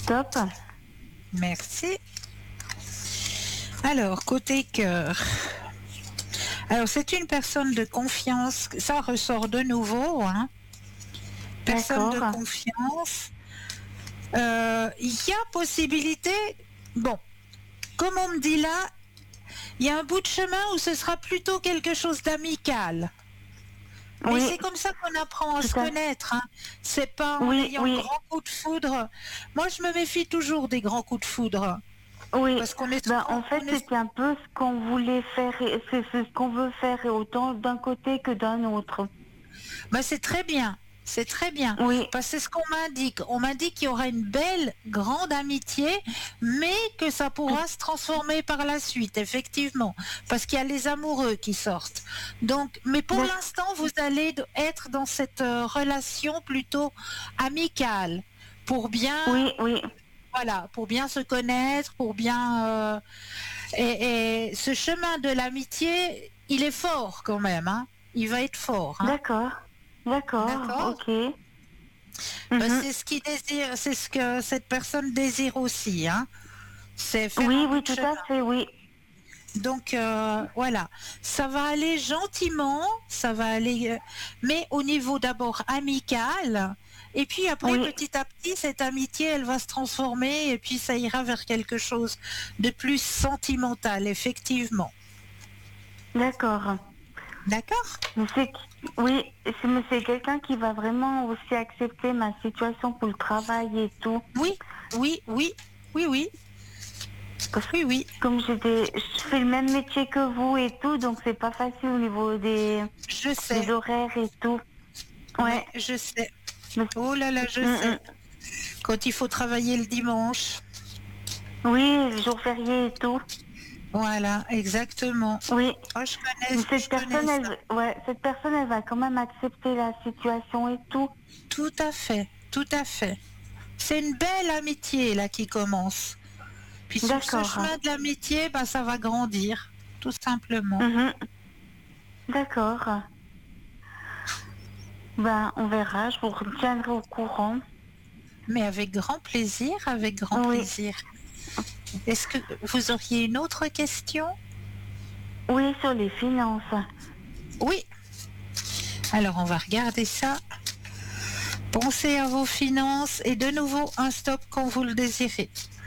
Top. Merci. Alors, côté cœur. Alors, c'est une personne de confiance. Ça ressort de nouveau, hein. Personne de D'accord. confiance. Il y a possibilité. Bon, comme on me dit là, il y a un bout de chemin où ce sera plutôt quelque chose d'amical. Mais Oui, c'est comme ça qu'on apprend à tout se à fait. connaître, hein. C'est pas en Oui, ayant oui, grand coup de foudre. Moi, je me méfie toujours des grands coups de foudre. oui. Parce qu'on est Ben, en souvent, fait, on est. c'était un peu ce qu'on voulait faire, c'est ce qu'on veut faire, et autant d'un côté que d'un autre. Bah, c'est très bien. C'est très bien. Oui, Parce que c'est ce qu'on m'indique. On m'indique qu'il y aura une belle, grande amitié, mais que ça pourra se transformer par la suite, effectivement. Parce qu'il y a les amoureux qui sortent. Donc, mais pour d'ac- l'instant, vous allez être dans cette relation plutôt amicale. Pour bien, oui, oui. voilà, pour bien se connaître, pour bien. Et ce chemin de l'amitié, il est fort quand même, hein. Il va être fort, hein. D'accord, d'accord, D'accord? ok. Ben, Mhm. c'est ce qu'il désire, c'est ce que cette personne désire aussi, hein. C'est faire Oui, un bout oui, de tout chemin. à fait, oui. Donc voilà, ça va aller gentiment, ça va aller, mais au niveau d'abord amical, et puis après Oui, petit à petit cette amitié elle va se transformer et puis ça ira vers quelque chose de plus sentimental, effectivement. d'accord. D'accord? Mais c'est, oui, mais c'est quelqu'un qui va vraiment aussi accepter ma situation pour le travail et tout. Oui, oui, oui, oui, oui, Parce que oui, oui. comme je fais le même métier que vous et tout, donc c'est pas facile au niveau Je des sais, horaires et tout. oui, Ouais. je sais. Mais- Oh là là, je Mm, sais. mm. Quand il faut travailler le dimanche. Oui, les jours fériés et tout. Voilà, exactement. Oui. Oh, Mais je connais ça. cette personne, elle va quand même accepter la situation et tout. Tout à fait, tout à fait. C'est une belle amitié là qui commence. Puis sur ce D'accord. chemin de l'amitié, bah, ça va grandir, tout simplement. Mhm. D'accord. Ben, on verra, je vous tiendrai au courant. Mais avec grand plaisir, avec grand Oui. plaisir. Est-ce que vous auriez une autre question? Oui, sur les finances. Oui. Alors on va regarder ça. Pensez à vos finances et de nouveau un stop quand vous le désirez.